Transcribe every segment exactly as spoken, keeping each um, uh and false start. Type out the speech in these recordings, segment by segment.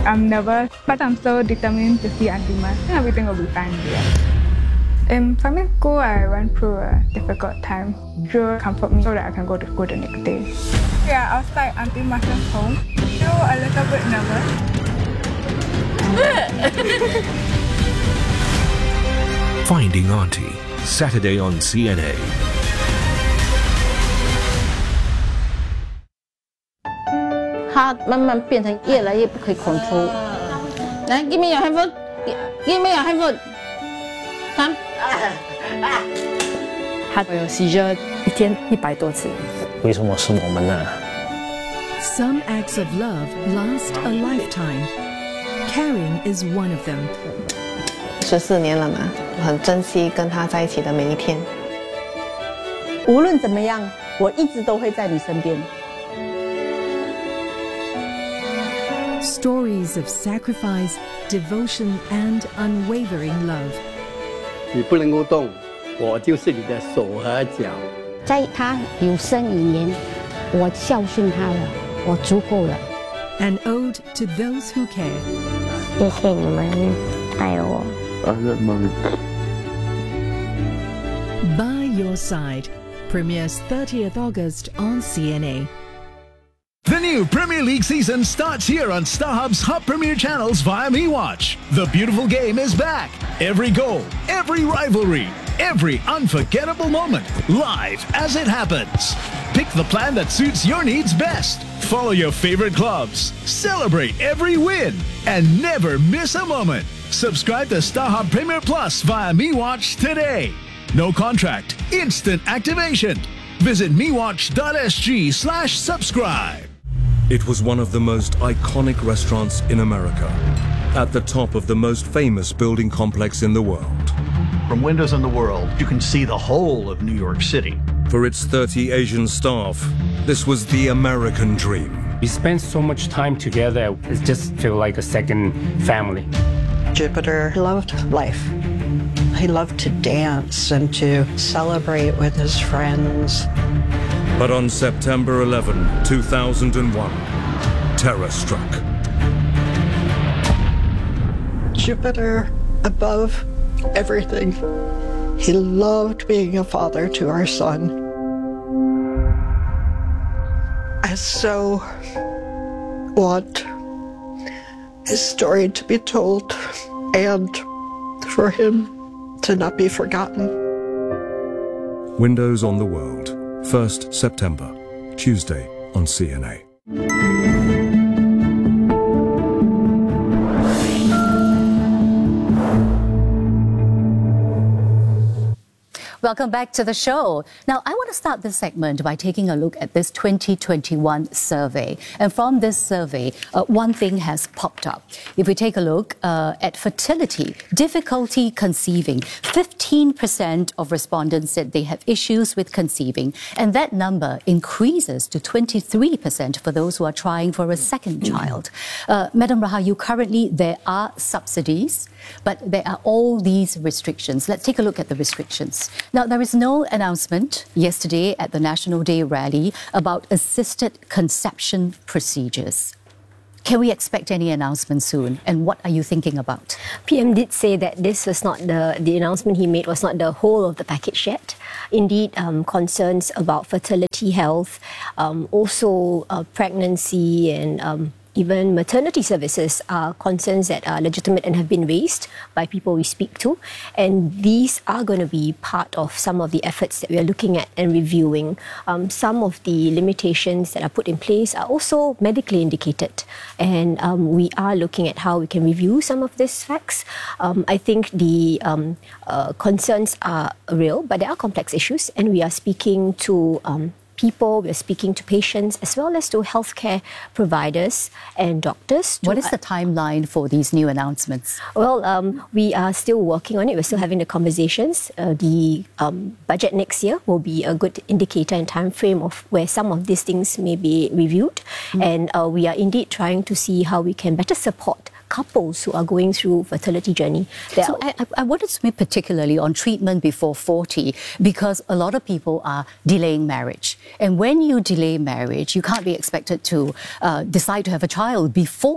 I'm nervous, but I'm so determined to see Auntie Mas. Everything will be fine there. In primary school, I went through a difficult time. She will comfort me so that I can go to school the next day. Yeah, outside Auntie Mas's home, still a little bit nervous. Finding Auntie, Saturday on C N A. 他慢慢变成越来越不可以 control。来 ，give me your handphone， give me your handphone。Come。 他有 seizure 一天一百多次。 为什么是我们呢 ？Some acts of love last a lifetime. Caring is one of them. 十四年了嘛，我很珍惜跟他在一起的每一天。 无论怎么样，我一直都会在你身边。 Stories of sacrifice, devotion, and unwavering love. 你不能够动，我就是你的手和脚。 在他有生以年，我孝顺他了，我足够了。 An ode to those who care. 谢谢你们爱我。 By Your Side premieres thirtieth August on C N A. The new Premier League season starts here on StarHub's Hub Premier channels via MeWatch. The beautiful game is back. Every goal, every rivalry, every unforgettable moment, live as it happens. Pick the plan that suits your needs best. Follow your favorite clubs, celebrate every win, and never miss a moment. Subscribe to StarHub Premier Plus via MeWatch today. No contract, instant activation. Visit mewatch.sg slash subscribe. It was one of the most iconic restaurants in America, at the top of the most famous building complex in the world. From windows in the world, you can see the whole of New York City. For its thirty Asian staff, this was the American dream. We spent so much time together, it just feels like a second family. Jupiter loved life. He loved to dance and to celebrate with his friends. But on September eleventh, two thousand one, terror struck. Jupiter, above everything, he loved being a father to our son. I so want his story to be told and for him to not be forgotten. Windows on the World, first September, Tuesday on C N A. Welcome back to the show. Now, I want to start this segment by taking a look at this twenty twenty-one survey. And from this survey, uh, one thing has popped up. If we take a look uh, at fertility, difficulty conceiving, fifteen percent of respondents said they have issues with conceiving. And that number increases to twenty-three percent for those who are trying for a second child. Uh, Madam Rahayu, currently there are subsidies, but there are all these restrictions. Let's take a look at the restrictions. Now, there is no announcement yesterday at the National Day rally about assisted conception procedures. Can we expect any announcement soon? And what are you thinking about? P M did say that this was not the, the announcement he made was not the whole of the package yet. Indeed, um, concerns about fertility health, um, also uh, pregnancy and um, even maternity services are concerns that are legitimate and have been raised by people we speak to. And these are going to be part of some of the efforts that we are looking at and reviewing. Um, some of the limitations that are put in place are also medically indicated. And um, we are looking at how we can review some of these facts. Um, I think the um, uh, concerns are real, but there are complex issues. And we are speaking to um, people, we're speaking to patients as well as to healthcare providers and doctors. What is the timeline for these new announcements? Well, um, we are still working on it. We're still having the conversations. Uh, the um, budget next year will be a good indicator and time frame of where some of these things may be reviewed. Mm. And uh, we are indeed trying to see how we can better support couples who are going through fertility journey. There so I, I wanted to speak particularly on treatment before forty, because a lot of people are delaying marriage. And when you delay marriage, you can't be expected to uh, decide to have a child before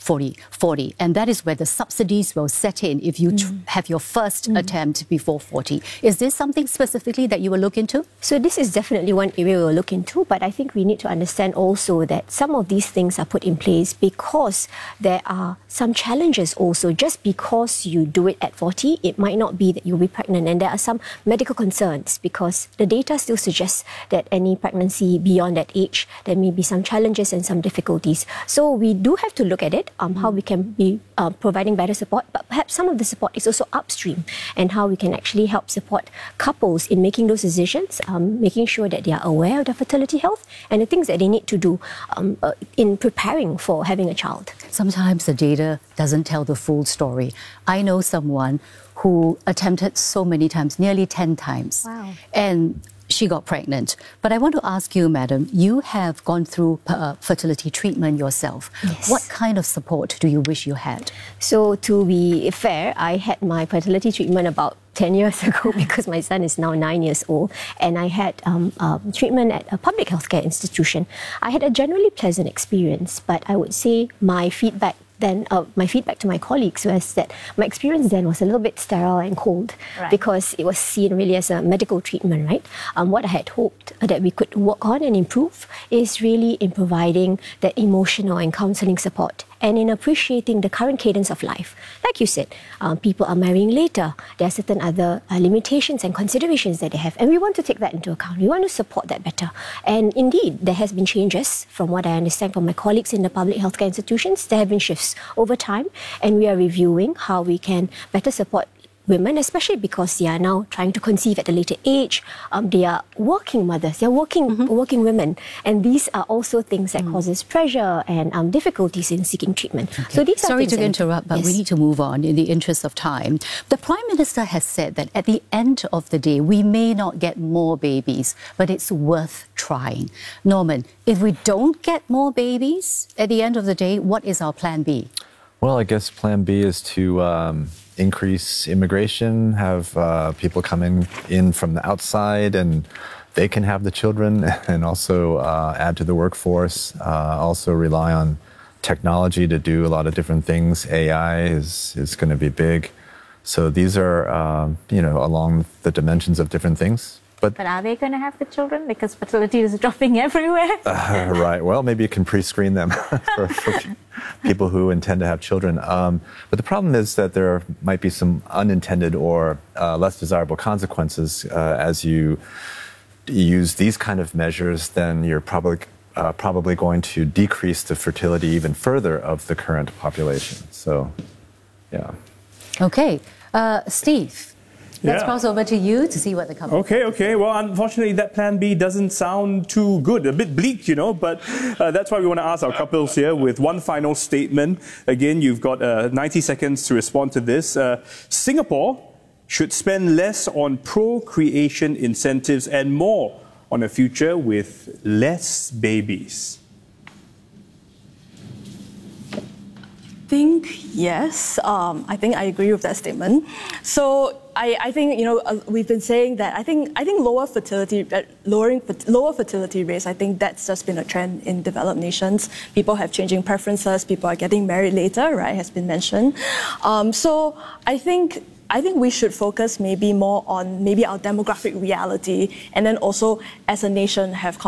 forty, forty, and that is where the subsidies will set in if you mm. tr- have your first mm. attempt before forty. Is this something specifically that you will look into? So this is definitely one area we'll look into, but I think we need to understand also that some of these things are put in place because there are some challenges also. Just because you do it at forty, it might not be that you'll be pregnant, and there are some medical concerns because the data still suggests that any pregnancy beyond that age, there may be some challenges and some difficulties. So we do have to look at it, um, how we can be uh, providing better support, but perhaps some of the support is also upstream, and how we can actually help support couples in making those decisions, um, making sure that they are aware of their fertility health and the things that they need to do um, uh, in preparing for having a child. Sometimes the data doesn't tell the full story. I know someone who attempted so many times, nearly ten times. Wow. And she got pregnant. But I want to ask you, madam, you have gone through uh, fertility treatment yourself. Yes. What kind of support do you wish you had? So to be fair, I had my fertility treatment about ten years ago because my son is now nine years old, and I had um, um, treatment at a public healthcare institution. I had a generally pleasant experience, but I would say my feedback then uh, my feedback to my colleagues was that my experience then was a little bit sterile and cold right. because it was seen really as a medical treatment, right? Um, what I had hoped that we could work on and improve is really in providing that emotional and counselling support and in appreciating the current cadence of life. Like you said, um, people are marrying later. There are certain other uh, limitations and considerations that they have, and we want to take that into account. We want to support that better. And indeed, there has been changes from what I understand from my colleagues in the public healthcare institutions. There have been shifts over time, and we are reviewing how we can better support women, especially because they are now trying to conceive at a later age. Um, they are working mothers, they are working mm-hmm. working women, and these are also things that mm. causes pressure and um, difficulties in seeking treatment. Okay. So these Sorry are to interrupt, but yes. we need to move on in the interest of time. The Prime Minister has said that at the end of the day, we may not get more babies, but it's worth trying. Norman, if we don't get more babies at the end of the day, what is our plan B? Well, I guess plan B is to um, increase immigration, have uh, people coming in from the outside, and they can have the children, and also uh, add to the workforce, uh, also rely on technology to do a lot of different things. A I is, is going to be big. So these are, um, you know, along the dimensions of different things. But, but are they going to have the children? Because fertility is dropping everywhere. Uh, right. Well, maybe you can pre-screen them for, for people who intend to have children. Um, but the problem is that there might be some unintended or uh, less desirable consequences uh, as you use these kind of measures. Then you're probably uh, probably going to decrease the fertility even further of the current population. So, yeah. Okay, uh, Steve. Let's yeah. cross over to you to see what the company. Okay, okay. Well, unfortunately, that plan B doesn't sound too good. A bit bleak, you know, but uh, that's why we want to ask our couples here with one final statement. Again, you've got uh, ninety seconds to respond to this. Uh, Singapore should spend less on procreation incentives and more on a future with less babies. I think yes. Um, I think I agree with that statement. So I, I think you know uh, we've been saying that I think I think lower fertility, uh, lowering lower fertility rates. I think that's just been a trend in developed nations. People have changing preferences. People are getting married later, right? Has been mentioned. Um, so I think. I think we should focus maybe more on maybe our demographic reality, and then also as a nation have